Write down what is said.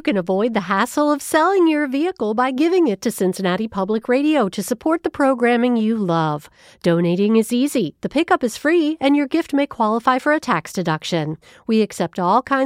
can avoid the hassle of selling your vehicle by giving it to Cincinnati Public Radio to support the programming you love. Donating is easy, the pickup is free, and your gift may qualify for a tax deduction. We accept all kinds